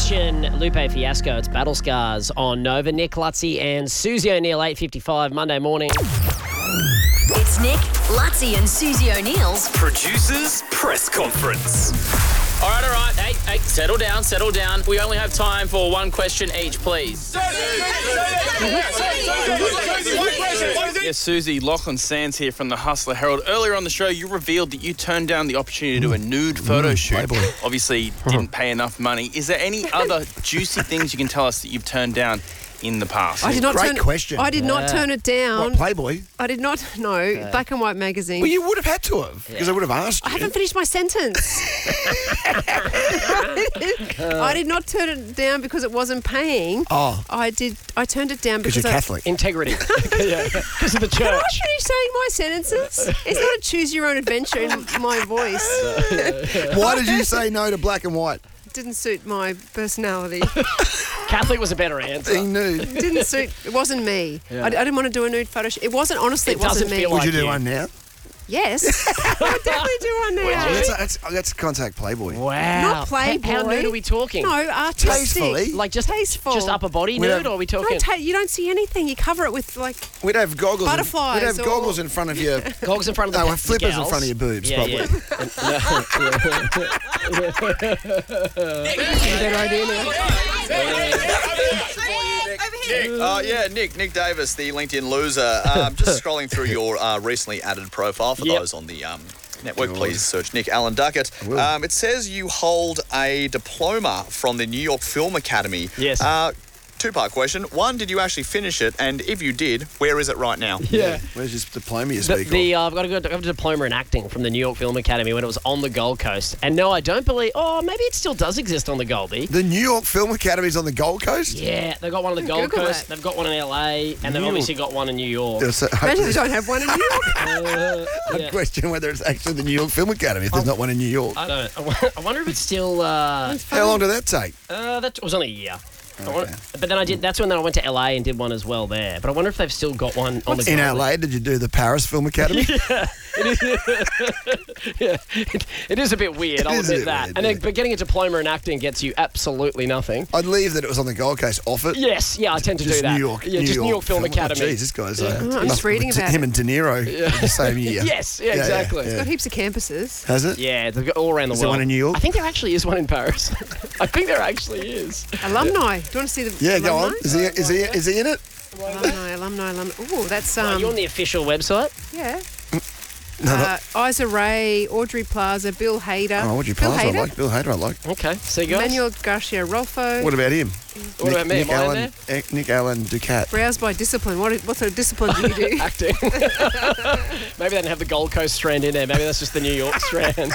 question, Lupe Fiasco. It's Battle Scars on Nova. Nick Lutzy and Susie O'Neill, 8:55 Monday morning. It's Nick, Lutzy and Susie O'Neill's Producers Press Conference. All right. Hey, settle down. We only have time for one question each, please. Yes, Susie, Lachlan Sands here from the Hustler Herald. Earlier on the show, you revealed that you turned down the opportunity to do a nude photo shoot. Playboy. Obviously, didn't pay enough money. Is there any other juicy things you can tell us that you've turned down in the past? Great question. I did not turn it down. What, Playboy? I did not. No, Black and White magazine. Well, you would have had to have, because I would have asked I you. haven't finished my sentence. I did not turn it down because it wasn't paying. Oh. I turned it down Because because you're Catholic. Integrity. Because of the Can I church. finish saying my sentences? It's not a choose your own adventure in my voice. Why did you say no to Black and White? Didn't suit my personality. Catholic was a better answer. Being nude. Didn't suit. It wasn't me. Yeah. I didn't want to do a nude photo shoot. It wasn't, honestly, It it wasn't doesn't me. feel Would like you do you. one now? Yes. I would definitely do one now. Let's contact Playboy. Wow. Not Playboy. How nude are we talking? No, artistic. Tastefully. Like just Tasteful. Just upper body We'd nude, have- or are we talking You don't see anything. You cover it with, like, We'd have goggles. Butterflies We'd have or- goggles in front of your... goggles in front of the No, flippers in gals? front of your boobs, Yeah, probably. Better idea now. Nick Davis, the LinkedIn loser. Just scrolling through your recently added profile for those on the network, please search Nick Allen Duckett. It says you hold a diploma from the New York Film Academy. Yes. Two-part question. One, did you actually finish it? And if you did, where is it right now? Yeah. Where's this diploma you speak of? I've got a diploma in acting from the New York Film Academy when it was on the Gold Coast. And no, I don't believe... Oh, maybe it still does exist on the Goldie. The New York Film Academy's on the Gold Coast? Yeah, they've got one on the Gold Google Coast. it. They've got one in LA, and they've obviously got one in New York. imagine they don't have one in New York. I'd question whether it's actually the New York Film Academy if there's not one in New York. I don't know. I wonder if it's still... How long did that take? That was only a year. But then that's when I went to LA and did one as well there. But I wonder if they've still got one on the In Gold. LA, did you do the Paris Film Academy? It is a bit weird, I'll is a admit bit that. weird, And yeah. but getting a diploma in acting gets you absolutely nothing. I'd leave that it was on the Gold Coast off it. Yes, yeah, I tend to Just do that. New York. Yeah, just New York Film Academy. Oh, geez, this guy's I'm just reading about him it. and De Niro the same year. Yes, yeah, exactly. It's got heaps of campuses. Has it? Yeah, they've got all around the Is there world. one in New York? I think there actually is one in Paris. I think there actually is. Alumni. Do you want to see the Yeah, alumni? go on. Is he in it? Alumni. Ooh, that's... Are you on the official website? Yeah. No, Isa Ray, Audrey Plaza, Bill Hader. Oh, Audrey Bill Plaza, I Hader? like. Bill Hader, I like. Okay, see you guys. Manuel Garcia Rolfo. What about him? What about me? Nick Am I in Allen, Nick Allen Ducat. Browse by discipline. What sort of discipline do you do? Acting. Maybe they didn't have the Gold Coast strand in there. Maybe that's just the New York strand.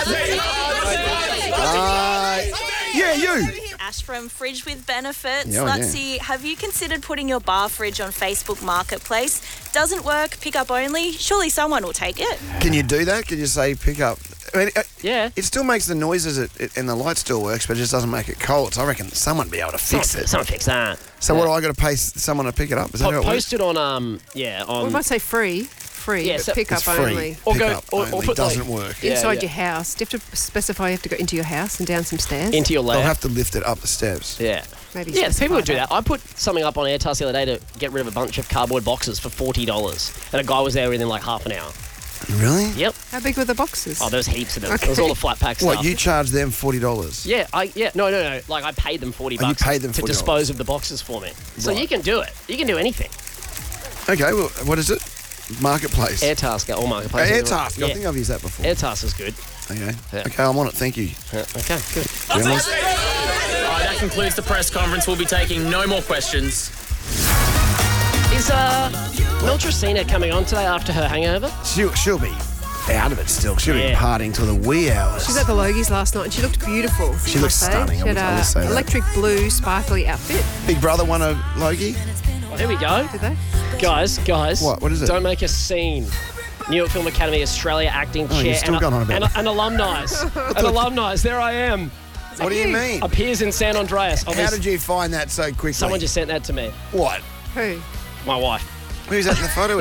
Yeah, you. Ash from Fridge with Benefits. Yeah, Let's see, have you considered putting your bar fridge on Facebook Marketplace? Doesn't work, pick up only. Surely someone will take it. Can you do that? Can you say pick up? I mean, Yeah. it still makes the noises and the light still works, but it just doesn't make it cold. So I reckon someone would be able to fix it. Someone fix that. So what do I got to pay someone to pick it up? Is that how it works? Post it on on We might say free, Yeah, but so pick It's up free. only. Or Pick go- up or only put, like- doesn't work. Yeah, Inside yeah. your house. Do you have to specify you have to go into your house and down some stairs? into your They'll lair. have to lift it up the steps. Yeah. Maybe Yeah, specify people would do that. I put something up on Airtask the other day to get rid of a bunch of cardboard boxes for $40. And a guy was there within like half an hour. Really? Yep. How big were the boxes? Oh, there was heaps of them. Okay. There was all the flat pack stuff. What, you charge them $40? Yeah, no. Like I paid them $40 Oh, you paid them to $40. dispose of the boxes for me. So Right. you can do it. You can do anything. Okay, well, what is it? Marketplace. Airtask or Marketplace. Airtask. Yeah. I think I've used that before. Airtask is good. Okay. Yeah. Okay, I'm on it. Thank you. Yeah, okay, good. Journalist. All right, that concludes the press conference. We'll be taking no more questions. Is Mildred Cena coming on today after her hangover? She'll be out of it still. She'll be Yeah. partying till the wee hours. She was at the Logies last night and she looked beautiful. She looks must say. stunning, She had I will say a that. electric blue sparkly outfit. Big Brother won a Logie. Well, here we go. Did they? Guys. What is it? Don't make a scene. New York Film Academy Australia acting Oh, chair you're still going on about and alumni. There I am. What do you mean? Appears in San Andreas. How did you find that so quickly? Someone just sent that to me. What? Who? My wife. Who's that in the photo with you? Hello.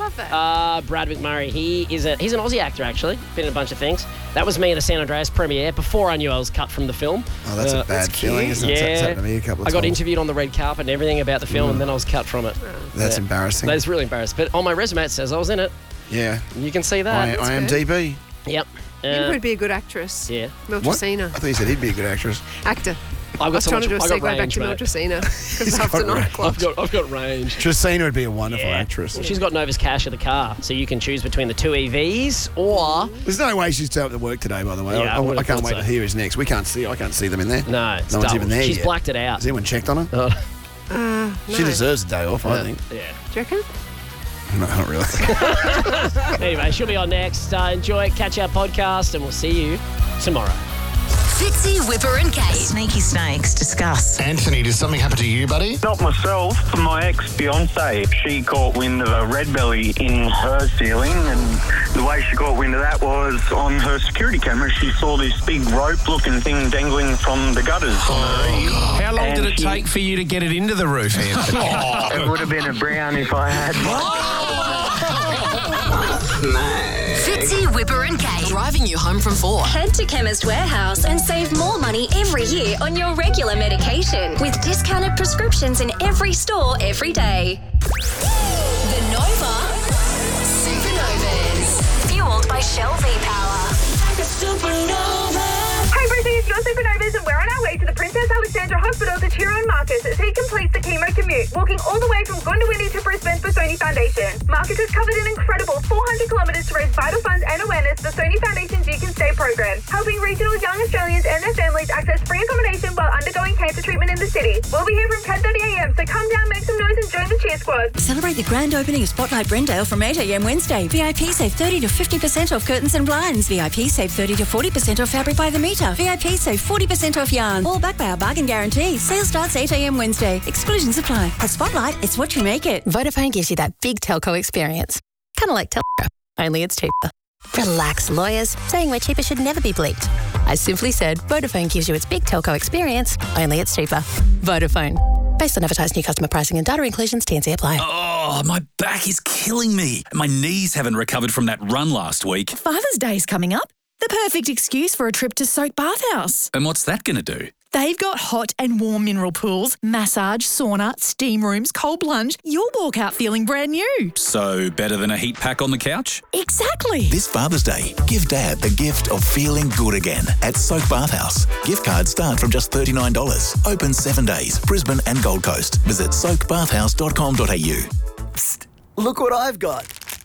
love that. Brad McMurray. He's an Aussie actor, actually. Been in a bunch of things. That was me at the San Andreas premiere before I knew I was cut from the film. Oh, that's a bad feeling, isn't it? Yeah. It's happened to me a couple of I got times. interviewed on the red carpet and everything about the film, and then I was cut from it. That's embarrassing. That's really embarrassing. But on my resume, it says I was in it. Yeah. You can see that. I am DB. Yep. You would be a good actress. Yeah. Mildred What? Cena. I thought you said he'd be a good actress. Actor. I've I got was so trying much. to do a I've got segue back range, to mate. Mildred Cena because He's after got 9 range. o'clock. I've got range. Tristina would be a wonderful Yeah. actress. She's got Nova's cash of the car, so you can choose between the two EVs or There's no way she's turned up to work today, by the way. Yeah, I I would've can't thought wait so. to hear his next. I can't see them in there. no. It's No one's double. even there She's yet. blacked it out. Has anyone checked on her? She deserves a day off, I think. Yeah. Do you reckon? No, not really. Anyway, she'll be on next. Enjoy it. Catch our podcast, and we'll see you tomorrow. Fitzy, Whipper and Kate. Sneaky snakes, discuss. Anthony, did something happen to you, buddy? Not myself, my ex-fiancée. She caught wind of a red belly in her ceiling, and the way she caught wind of that was on her security camera. She saw this big rope-looking thing dangling from the gutters on her eave. How long And did it she- take for you to get it into the roof, Anthony? It would have been a brown if I had. Fitzy, Whipper and Kate. Driving you home from 4. Head to Chemist Warehouse and save more money every year on your regular medication with discounted prescriptions in every store every day. The Nova Supernovas. Fueled by Shell V-Power. Hi, Brizzy, it's your Supernovas, and we're on our way to the Princess Alexandra Hospital to cheer on Marcus as he completes the chemo commute, walking all the way from Goondiwindi to Brisbane for Sony Foundation. Marcus has covered an incredible 400 kilometres to raise vital funds and awareness for Sony Foundation's You Can Stay program, helping regional young Australians and their families access free accommodation while undergoing cancer treatment in the city. We'll be here from 10:30am, so come down, make some noise, and join the cheer squad. Celebrate the grand opening of Spotlight Brendale from 8am Wednesday. VIP save 30 to 50% off curtains and blinds. VIP save 30 to 40% off fabric by the metre. VIP save 40% off yarn. All backed by our bargain guarantee. Sale starts 8am Wednesday. Exclusions apply. At Spotlight, it's what you make it. Vodafone gives you that big telco experience. Kind of like Telstra, only it's cheaper. Relax, lawyers. Saying we're cheaper should never be bleeped. I simply said Vodafone gives you its big telco experience, only it's cheaper. Vodafone. Based on advertised new customer pricing and data inclusions, T&C apply. Oh, my back is killing me. My knees haven't recovered from that run last week. Father's Day's coming up. The perfect excuse for a trip to Soak Bathhouse. And what's that going to do? They've got hot and warm mineral pools, massage, sauna, steam rooms, cold plunge. You'll walk out feeling brand new. So, better than a heat pack on the couch? Exactly. This Father's Day, give Dad the gift of feeling good again at Soak Bathhouse. Gift cards start from just $39. Open 7 days, Brisbane and Gold Coast. Visit soakbathhouse.com.au. Psst, look what I've got.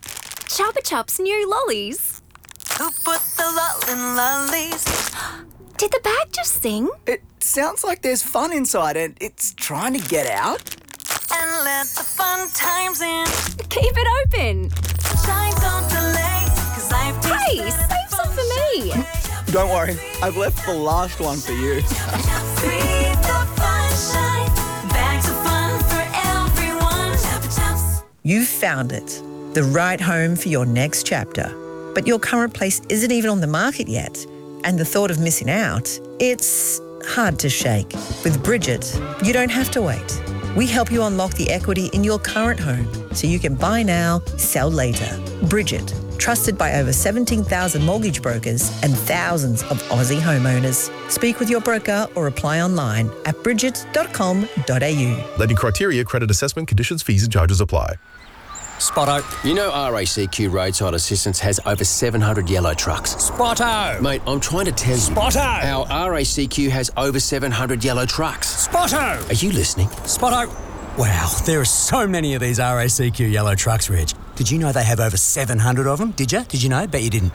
Chupa Chups new lollies. Who put the lol in lollies? Did the bag just sing? It sounds like there's fun inside and it's trying to get out. And let the fun times in. Keep it open. Shine, don't delay, 'cause life takes Hey, save some for me. Don't worry, I've left the last one for you. Breathe the fun shine. Bags of fun for everyone. Chupa Chups. You've found it, the right home for your next chapter. But your current place isn't even on the market yet. And the thought of missing out, it's hard to shake. With Bridget, you don't have to wait. We help you unlock the equity in your current home so you can buy now, sell later. Bridget, trusted by over 17,000 mortgage brokers and thousands of Aussie homeowners. Speak with your broker or apply online at bridget.com.au. Lending criteria, credit assessment, conditions, fees and charges apply. Spotto. You know RACQ Roadside Assistance has over 700 yellow trucks. Spotto. Mate, I'm trying to tell you. Spotto. Our RACQ has over 700 yellow trucks. Spotto. Are you listening? Spotto. Wow, there are so many of these RACQ yellow trucks, Reg. Did you know they have over 700 of them? Did you? Did you know? Bet you didn't.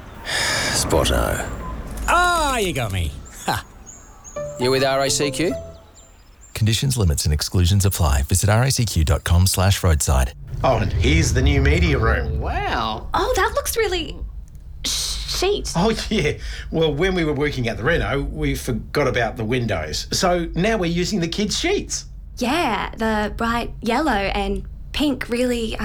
Spotto. Ah, you got me. Ha. You with RACQ? Conditions, limits and exclusions apply. Visit racq.com/roadside. Oh, and here's the new media room. Wow. Oh, that looks really chic. Oh, yeah. Well, when we were working at the reno, we forgot about the windows. So now we're using the kids' sheets. Yeah, the bright yellow and pink really,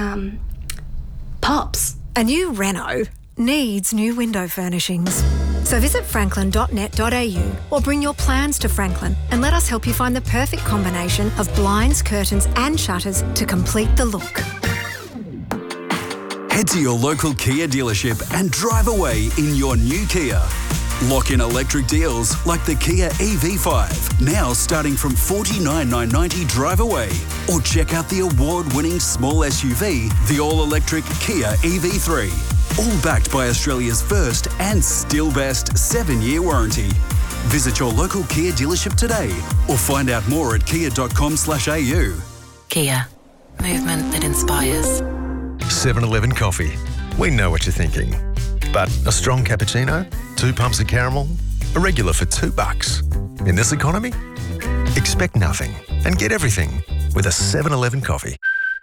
pops. A new reno needs new window furnishings. So visit franklin.net.au or bring your plans to Franklin and let us help you find the perfect combination of blinds, curtains and shutters to complete the look. Head to your local Kia dealership and drive away in your new Kia. Lock in electric deals like the Kia EV5, now starting from $49,990 drive away. Or check out the award-winning small SUV, the all-electric Kia EV3. All backed by Australia's first and still best 7-year warranty. Visit your local Kia dealership today or find out more at kia.com/au. Kia. Movement that inspires. 7-Eleven coffee. We know what you're thinking. But a strong cappuccino, 2 pumps of caramel, a regular for $2. In this economy, expect nothing and get everything with a 7-Eleven coffee.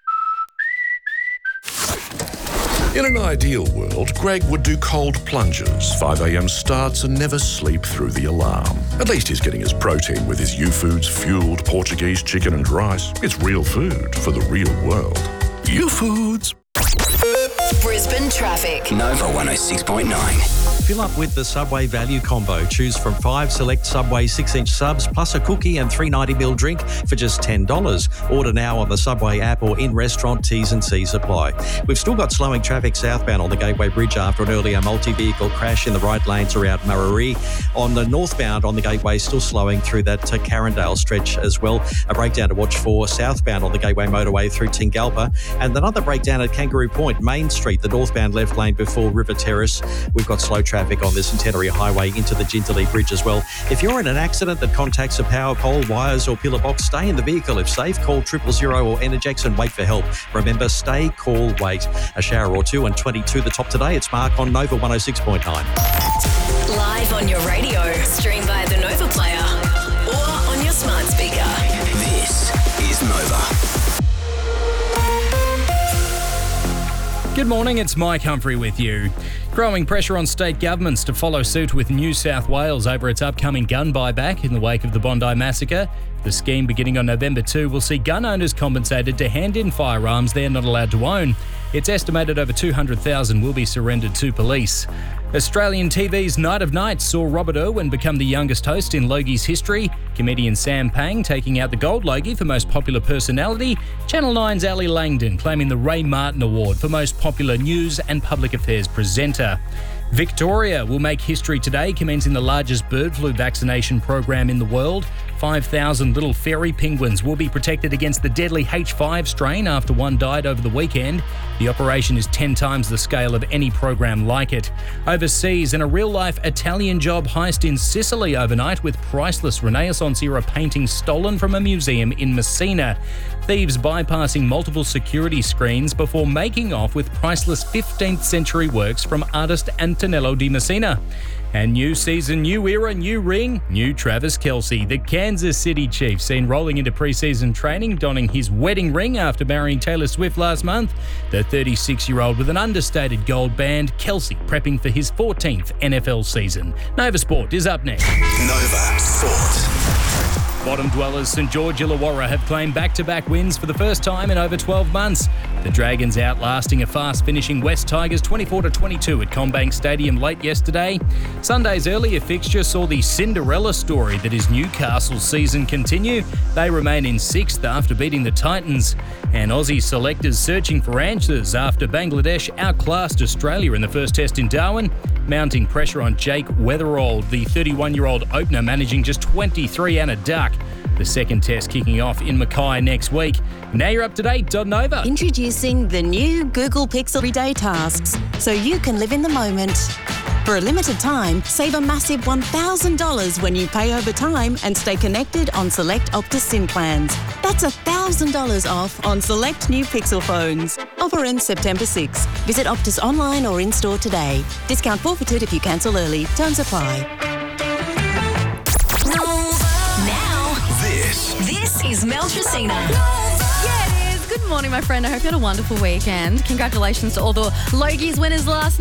In an ideal world, Greg would do cold plunges, 5 a.m. starts and never sleep through the alarm. At least he's getting his protein with his U-Foods fueled Portuguese chicken and rice. It's real food for the real world. U-Foods. Brisbane traffic. Nova 106.9. Fill up with the Subway value combo. Choose from 5 select Subway 6-inch subs plus a cookie and 390ml drink for just $10. Order now on the Subway app or in-restaurant. T's and C's apply. We've still got slowing traffic southbound on the Gateway Bridge after an earlier multi-vehicle crash in the right lanes around Murarrie. On the northbound on the Gateway, still slowing through that Carindale stretch as well. A breakdown to watch for southbound on the Gateway motorway through Tingalpa. And another breakdown at Kangaroo Point, Main Street, the northbound left lane before River Terrace. We've got slow traffic on the Centenary Highway into the Jindalee Bridge as well. If you're in an accident that contacts a power pole, wires or pillar box, stay in the vehicle. If safe, call 000 or Energex and wait for help. Remember, stay, call, wait. A shower or two and 22 the top today. It's Mark on Nova 106.9. Live on your radio. Stream via the Nova Player or on your smart speaker. This is Nova. Good morning, it's Mike Humphrey with you. Growing pressure on state governments to follow suit with New South Wales over its upcoming gun buyback in the wake of the Bondi massacre. The scheme beginning on November 2 will see gun owners compensated to hand in firearms they're not allowed to own. It's estimated over 200,000 will be surrendered to police. Australian TV's Night of Nights saw Robert Irwin become the youngest host in Logie's history. Comedian Sam Pang taking out the Gold Logie for Most Popular Personality. Channel 9's Ali Langdon claiming the Ray Martin Award for Most Popular News and Public Affairs Presenter. Victoria will make history today, commencing the largest bird flu vaccination program in the world. 5,000 little fairy penguins will be protected against the deadly H5 strain after one died over the weekend. The operation is 10 times the scale of any program like it. Overseas, in a real-life Italian job heist in Sicily overnight with priceless Renaissance-era paintings stolen from a museum in Messina. Thieves bypassing multiple security screens before making off with priceless 15th century works from artist Antonello di Messina. And new season, new era, new ring, new Travis Kelce. The Kansas City Chiefs seen rolling into preseason training, donning his wedding ring after marrying Taylor Swift last month. The 36-year-old with an understated gold band, Kelce prepping for his 14th NFL season. Nova Sport is up next. Nova Sport. Bottom dwellers St George Illawarra have claimed back-to-back wins for the first time in over 12 months. The Dragons outlasting a fast-finishing West Tigers 24-22 at CommBank Stadium late yesterday. Sunday's earlier fixture saw the Cinderella story that is Newcastle's season continue. They remain in 6th after beating the Titans. And Aussie selectors searching for answers after Bangladesh outclassed Australia in the first test in Darwin, mounting pressure on Jake Weatherald, the 31-year-old opener managing just 23 and a duck. The second test kicking off in Mackay next week. Now you're up to date, .nova. Introducing the new Google Pixel Everyday Tasks, so you can live in the moment. For a limited time, save a massive $1,000 when you pay over time and stay connected on select Optus SIM plans. That's $1,000 off on select new Pixel phones. Offer ends September 6. Visit Optus online or in-store today. Discount forfeited if you cancel early. Terms apply. This is Mel Tracina. Yeah, it is. Good morning, my friend. I hope you had a wonderful weekend. Congratulations to all the Logies winners last